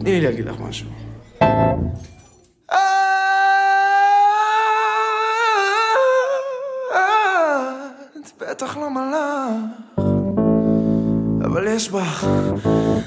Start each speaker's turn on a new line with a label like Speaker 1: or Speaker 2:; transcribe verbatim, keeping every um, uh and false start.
Speaker 1: תני לי אגיד לך משהו. את בטח לא מלאך, אבל יש בך